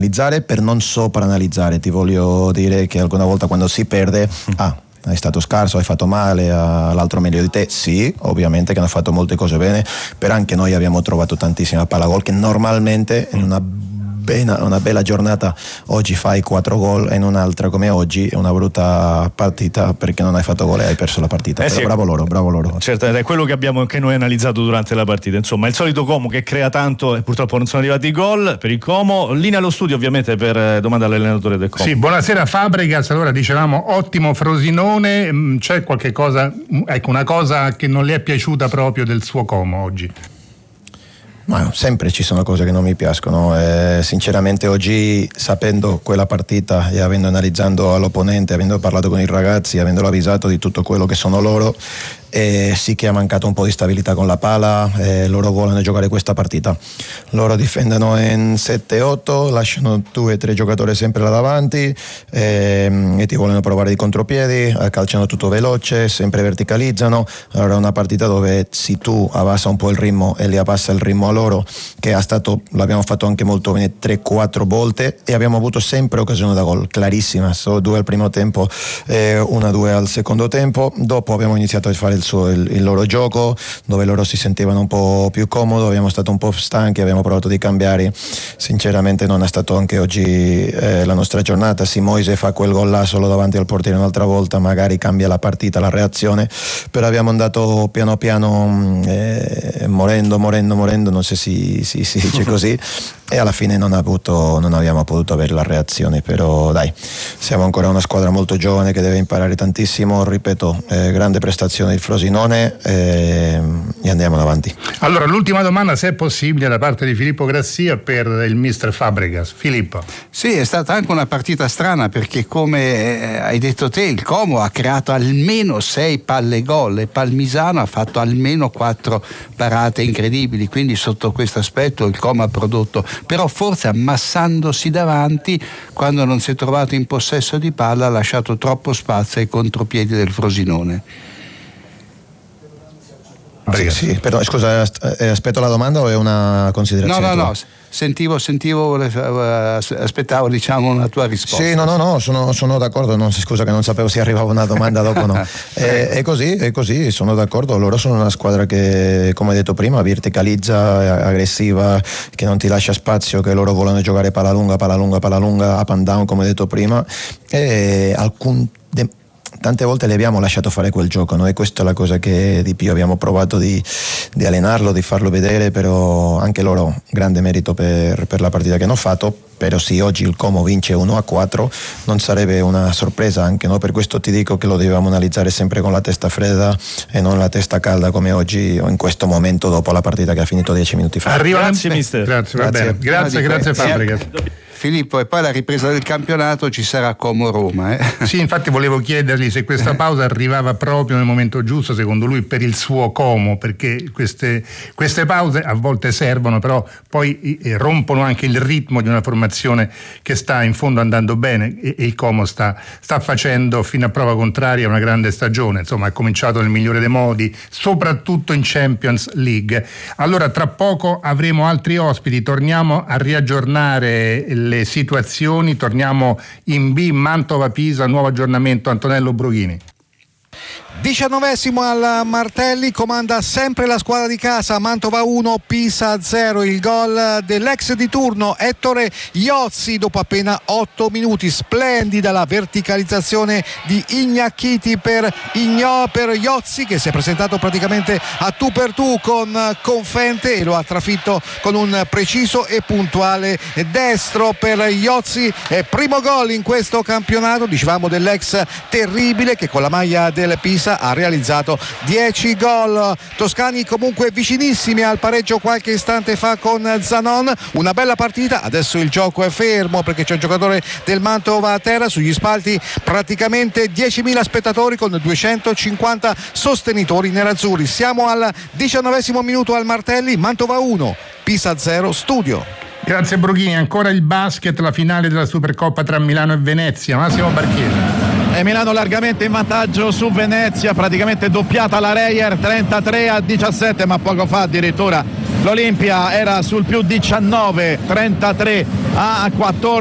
per non sopranalizzare. Ti voglio dire che alguna volta quando si perde, è stato scarso, hai fatto male all'altro meglio di te. Sì, ovviamente che hanno fatto molte cose bene, però anche noi abbiamo trovato tantissima palla gol, che normalmente in una bella giornata oggi fai 4 gol e in un'altra come oggi è una brutta partita perché non hai fatto gol e hai perso la partita. Però sì, bravo loro. Certamente è quello che abbiamo anche noi analizzato durante la partita. Insomma, il solito Como che crea tanto e purtroppo non sono arrivati i gol per il Como. Linea allo studio ovviamente per domanda all'allenatore del Como. Sì, buonasera Fabregas. Allora dicevamo ottimo Frosinone, c'è qualche cosa, ecco, una cosa che non le è piaciuta proprio del suo Como oggi? Ma sempre ci sono cose che non mi piacciono, sinceramente oggi, sapendo quella partita e avendo analizzato all'opponente, avendo parlato con i ragazzi, avendolo avvisato di tutto quello che sono loro, sì che ha mancato un po' di stabilità con la palla, loro vogliono giocare questa partita, loro difendono in 7-8, lasciano 2-3 giocatori sempre là davanti e ti vogliono provare di contropiedi, calciano tutto veloce, sempre verticalizzano. Allora è una partita dove se tu abbassa un po' il ritmo e li abbassa il ritmo a loro, che l'abbiamo fatto anche molto bene 3-4 volte e abbiamo avuto sempre occasione da gol clarissima, solo 2 al primo tempo, 1-2 al secondo tempo. Dopo abbiamo iniziato a fare il loro gioco, dove loro si sentivano un po' più comodi, abbiamo stato un po' stanchi, abbiamo provato di cambiare. Sinceramente non è stato anche oggi la nostra giornata. Se Moise fa quel gol là solo davanti al portiere un'altra volta magari cambia la partita, la reazione, però abbiamo andato piano piano morendo, non so se si dice così, e alla fine non abbiamo potuto avere la reazione. Però dai, siamo ancora una squadra molto giovane che deve imparare tantissimo, ripeto, grande prestazione del Frosinone e andiamo avanti. Allora l'ultima domanda, se è possibile, da parte di Filippo Grassia per il mister Fabregas. Filippo. Sì, è stata anche una partita strana perché, come hai detto te, il Como ha creato almeno 6 palle gol e Palmisano ha fatto almeno 4 parate incredibili, quindi sotto questo aspetto il Como ha prodotto, però forse ammassandosi davanti, quando non si è trovato in possesso di palla, ha lasciato troppo spazio ai contropiedi del Frosinone. Sì, però scusa, aspetto la domanda o è una considerazione? No, sentivo, aspettavo una tua risposta. Sì, no, sono d'accordo, scusa che non sapevo se arrivava una domanda dopo, no. È così, sono d'accordo, loro sono una squadra che, come detto prima, verticalizza, aggressiva, che non ti lascia spazio, che loro vogliono giocare palla lunga, up and down, come detto prima, e tante volte le abbiamo lasciato fare quel gioco, no? E questa è la cosa che di più abbiamo provato di allenarlo, di farlo vedere, però anche loro grande merito per la partita che hanno fatto. Però sì, oggi il Como vince 1-4, non sarebbe una sorpresa anche, no? Per questo ti dico che lo dobbiamo analizzare sempre con la testa fredda e non la testa calda come oggi o in questo momento dopo la partita che ha finito 10 minuti fa. Grazie mister. Grazie Fabregas. Filippo, e poi la ripresa del campionato ci sarà Como-Roma. Sì, infatti volevo chiedergli se questa pausa arrivava proprio nel momento giusto, secondo lui, per il suo Como, perché queste pause a volte servono, però poi rompono anche il ritmo di una formazione che sta in fondo andando bene, e il Como sta facendo fino a prova contraria una grande stagione, insomma ha cominciato nel migliore dei modi, soprattutto in Champions League. Allora tra poco avremo altri ospiti, torniamo a riaggiornare le situazioni, torniamo in B, Mantova-Pisa, nuovo aggiornamento, Antonello Brughini. 19esimo al Martelli, comanda sempre la squadra di casa, Mantova 1, Pisa 0, il gol dell'ex di turno Ettore Iozzi dopo appena 8 minuti, splendida la verticalizzazione di Ignacchiti per Iozzi, che si è presentato praticamente a tu per tu con Confente e lo ha trafitto con un preciso e puntuale destro per Iozzi, primo gol in questo campionato, dicevamo dell'ex terribile che con la maglia del Pisa ha realizzato 10 gol. Toscani comunque vicinissimi al pareggio qualche istante fa con Zanon, una bella partita, adesso il gioco è fermo perché c'è un giocatore del Mantova a terra, sugli spalti praticamente 10.000 spettatori con 250 sostenitori nerazzurri. Siamo al 19esimo minuto al Martelli, Mantova 1, Pisa 0, studio. Grazie Brughini. Ancora il basket, la finale della Supercoppa tra Milano e Venezia. Massimo Barchieri. E Milano largamente in vantaggio su Venezia, praticamente doppiata la Reyer, 33-17, ma poco fa addirittura l'Olimpia era sul più 19, 33 a 14.